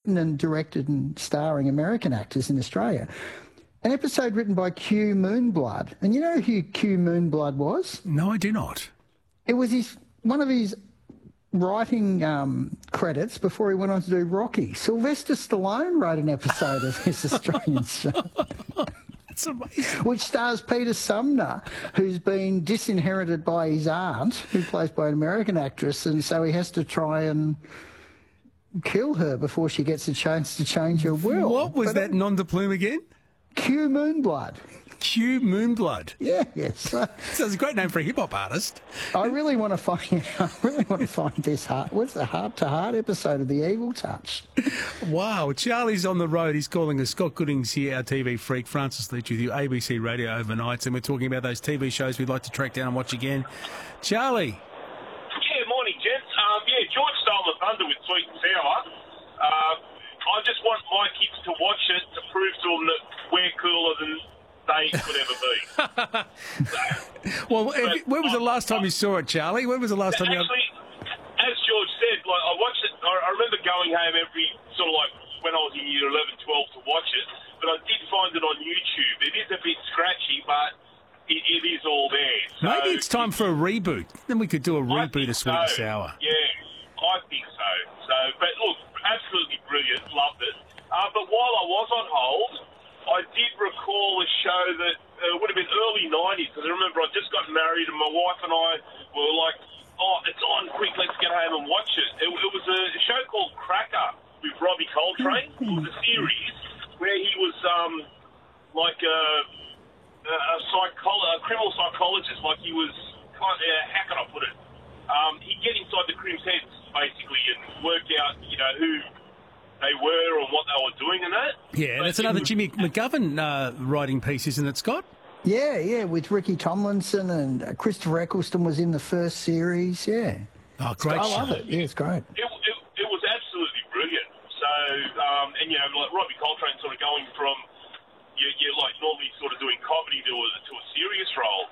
written and directed and starring American actors in Australia. An episode written by Q Moonblood. And you know who Q Moonblood was? No, I do not. It was one of his writing credits before he went on to do Rocky. Sylvester Stallone wrote an episode of this Australian show. That's amazing. Which stars Peter Sumner, who's been disinherited by his aunt, who plays by an American actress, and so he has to try and kill her before she gets a chance to change her will. What was that nom de plume again? Q Moonblood. Q Moonblood. Yeah, yes. So it's a great name for a hip-hop artist. I really want to find this what's the heart-to-heart episode of The Evil Touch? Wow, Charlie's on the road. He's calling us. Scott Gooding's here, our TV freak. Francis Leach with you, ABC Radio Overnights, and we're talking about those TV shows we'd like to track down and watch again. Charlie. Yeah, morning, gents. George stole the thunder with Sweet and Sour. I just want my kids to watch it to prove to them that we're cooler than they could ever be. Well, when was the last time you saw it, Charlie? When was the last time you... Actually, as George said, like, I watched it, I remember going home every, sort of like, when I was in year 11, 12 to watch it, but I did find it on YouTube. It is a bit scratchy, but it is all there. So maybe it's time for a reboot. Then we could do a reboot of Sweet and Sour. Yeah, I think so. But look, absolutely brilliant, loved it. But while I was on hold, I did recall a show that would have been early 90s, because I remember I just got married and my wife and I were like, oh, it's on, quick, let's get home and watch it. It was a show called Cracker with Robbie Coltrane. It was a series where he was like a criminal psychologist, like he was, how can I put it? He'd get inside the crims' heads, basically, and work out, who they were and what they were doing and that. Yeah, and it's another Jimmy McGovern writing piece, isn't it, Scott? Yeah, with Ricky Tomlinson and Christopher Eccleston was in the first series, yeah. Oh, great show. I love it, yeah, it's great. It was absolutely brilliant. So, and, like Robbie Coltrane sort of going from, you're like normally sort of doing comedy to a serious role.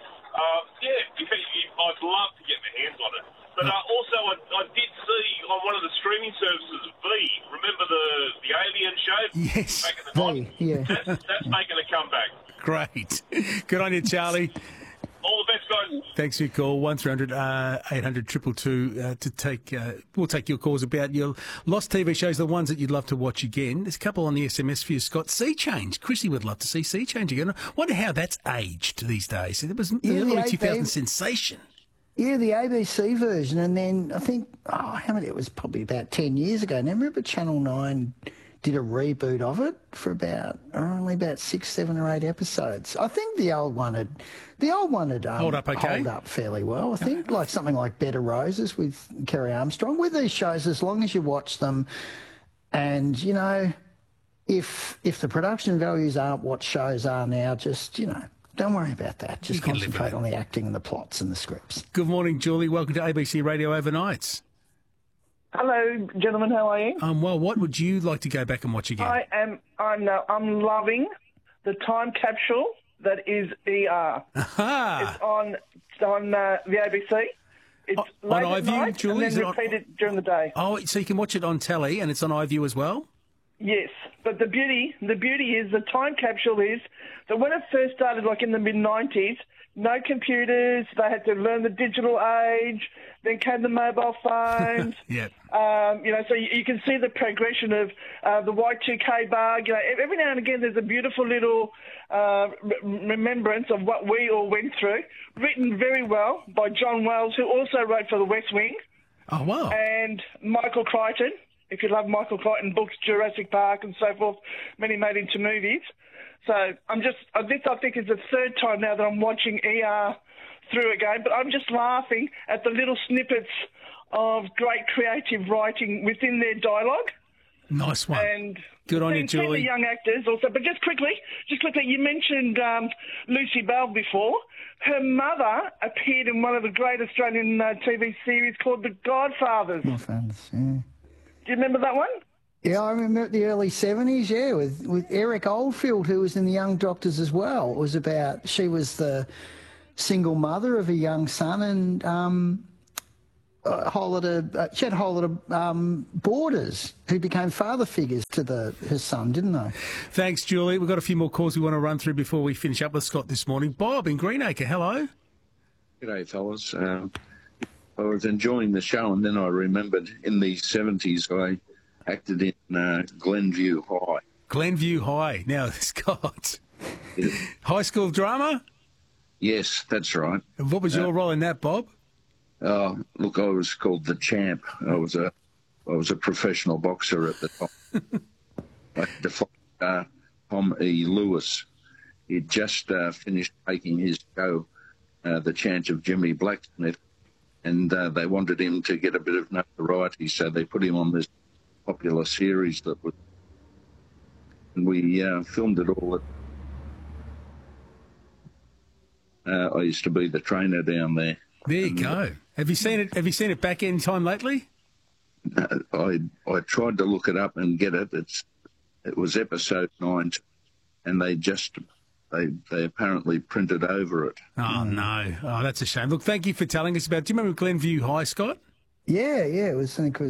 I'd love to get my hands on it. But also, I did see on one of the streaming services, V. Remember the Alien show? Yes. Back in the 90s? Yeah. That's making a comeback. Great. Good on you, Charlie. All the best, guys. Thanks for your call. 1300 800 222 to take. We'll take your calls about your lost TV shows, the ones that you'd love to watch again. There's a couple on the SMS for you, Scott. Sea Change. Chrissy would love to see Sea Change again. I wonder how that's aged these days. It was an early 2000 sensation. Yeah, the ABC version, and then I think, it was probably about 10 years ago. And I remember Channel 9 did a reboot of it for only about 6, 7 or 8 episodes. I think the old one had hold up okay. Hold up fairly well. I think like something like Bed of Roses with Kerry Armstrong. With these shows, as long as you watch them, and if the production values aren't what shows are now, just don't worry about that. Just concentrate on the acting and the plots and the scripts. Good morning, Julie. Welcome to ABC Radio Overnights. Hello, gentlemen. How are you? Well, what would you like to go back and watch again? I'm loving the time capsule that is ER. Aha. It's on the ABC. It's late on at iView, night, Julie? and then repeated during the day. Oh, so you can watch it on telly, and it's on iView as well? Yes, but the beauty is the time capsule is that when it first started, like in the mid-90s, no computers, they had to learn the digital age, then came the mobile phones. Yep. So you can see the progression of the Y2K bug. Every now and again there's a beautiful little remembrance of what we all went through, written very well by John Wells, who also wrote for The West Wing. Oh, wow. And Michael Crichton. If you love Michael Crichton books, Jurassic Park and so forth, many made into movies. So this I think is the third time now that I'm watching ER through again, but I'm just laughing at the little snippets of great creative writing within their dialogue. Nice one. And good on you, seeing Julie. the young actors also. But just quickly, you mentioned Lucy Bell before. Her mother appeared in one of the great Australian TV series called The Godfathers. Godfathers, yeah. Do you remember that one? Yeah, I remember it the early 70s, yeah, with Eric Oldfield, who was in The Young Doctors as well. It was about, she was the single mother of a young son, and Chet Holliday Borders, who became father figures to his son, didn't they? Thanks, Julie. We've got a few more calls we want to run through before we finish up with Scott this morning. Bob in Greenacre, hello. G'day, fellas. I was enjoying the show, and then I remembered in the 70s I acted in Glenview High. Glenview High. Now, Scott, high school drama? Yes, that's right. And what was your role in that, Bob? Look, I was called the Champ. I was a professional boxer at the time. I defied Tom E. Lewis. He'd just finished making his show, The Chance of Jimmy Blacksmith, and they wanted him to get a bit of notoriety, so they put him on this popular series that was, and we filmed it all. I used to be the trainer down there. There you go. Have you seen it? Have you seen it back any time lately? I tried to look it up and get it. It was episode 9, and they apparently printed over it. Oh no! Oh, that's a shame. Look, thank you for telling us about. Do you remember Glenview High, Scott? Yeah. It was. I think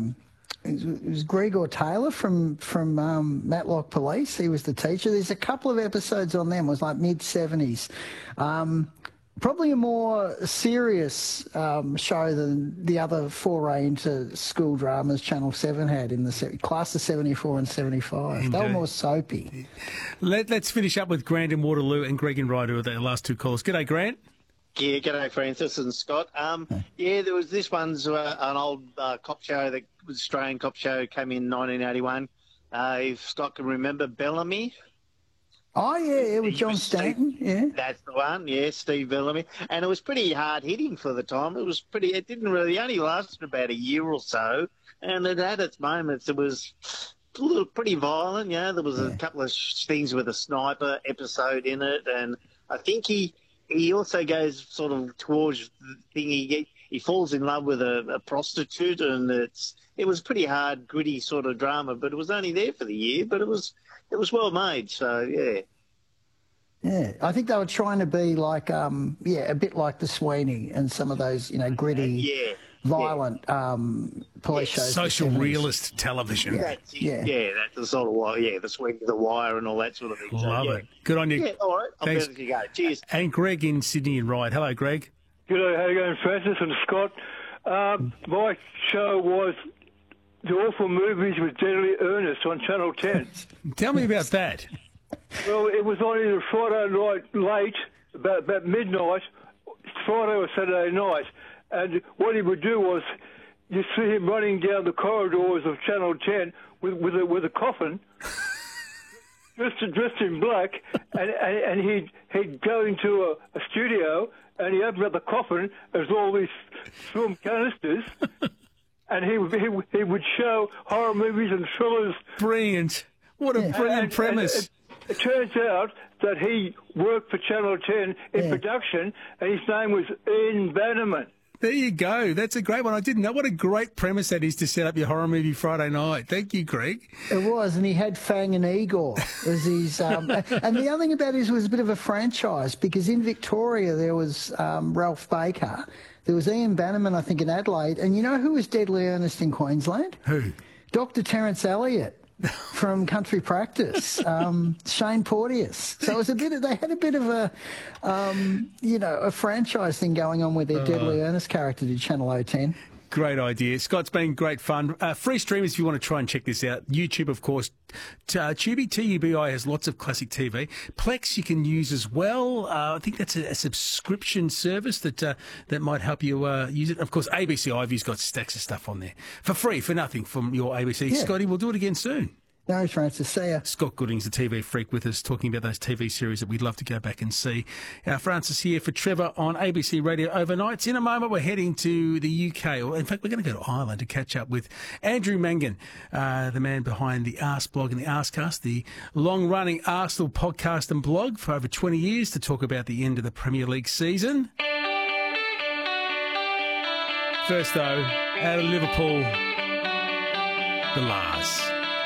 it was Gregor Taylor from Matlock Police. He was the teacher. There's a couple of episodes on them. It was like mid-70s. Probably a more serious show than the other foray into school dramas Channel 7 had in the class of 74 and 75. Indeed. They were more soapy. Let's finish up with Grant in Waterloo and Greg in Ryde, who are the last two calls. G'day, Grant. Yeah, g'day, Francis and Scott. Yeah, there was this one's an old cop show, that was Australian cop show, came in 1981. If Scott can remember, Bellamy. Oh, yeah, with John Stanton, yeah. That's the one, yeah, Steve Bellamy. And it was pretty hard-hitting for the time. It didn't really, it only lasted about a year or so, and it had its moments. It was pretty violent, you know. There was a couple of things with a sniper episode in it, and I think he also goes sort of towards the thing, he falls in love with a prostitute, and it was pretty hard, gritty sort of drama, but it was only there for the year, but it was well made, so yeah. Yeah, I think they were trying to be like, a bit like the Sweeney and some of those, gritty, violent police shows. Social realist television. That's the sort of the Sweeney, the Wire, and all that sort of thing. Love it. Good on you. Yeah, all right. Thanks. I'll let you go. Cheers. And Greg in Sydney and Ryde. Hello, Greg. G'day, how you going, Francis and Scott? My show was The Awful Movies with Deadly Ernest on Channel 10. Tell me about that. Well, it was on either Friday night late, about midnight, Friday or Saturday night. And what he would do was, you see him running down the corridors of Channel 10 with a coffin, dressed in black, and he'd go into a studio, and he opened up the coffin. There's all these film canisters, and he would show horror movies and thrillers. Brilliant! What a brilliant premise. It turns out that he worked for Channel 10 in production, and his name was Ian Bannerman. There you go. That's a great one. I didn't know. What a great premise that is to set up your horror movie Friday night. Thank you, Greg. It was, and he had Fang and Igor as his. And the other thing about it was a bit of a franchise, because in Victoria there was Ralph Baker, there was Ian Bannerman, I think, in Adelaide, and you know who was Deadly Ernest in Queensland? Who? Dr. Terence Elliott. From Country Practice, Shane Porteous. So it was they had a bit of a franchise thing going on with their Deadly Ernest character to Channel 010. Great idea. Scott's been great fun. Free streamers if you want to try and check this out. YouTube, of course. Tubi, TUBI, has lots of classic TV. Plex you can use as well. I think that's a subscription service that might help you use it. Of course, ABC iView's got stacks of stuff on there. For free, for nothing from your ABC. Yeah. Scotty, we'll do it again soon. No, Francis. See ya. Scott Gooding's the TV freak with us, talking about those TV series that we'd love to go back and see. Francis here for Trevor on ABC Radio Overnights. In a moment, we're heading to the UK. Or in fact, we're going to go to Ireland to catch up with Andrew Mangan, the man behind the Arse blog and the Arsecast, the long-running Arsenal podcast and blog for over 20 years, to talk about the end of the Premier League season. First, though, out of Liverpool, the Lars.